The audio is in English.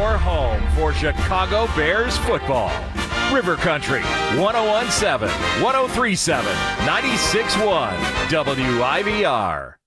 your home for Chicago Bears football. River Country, 101.7, 103.7, 96.1, WIVR.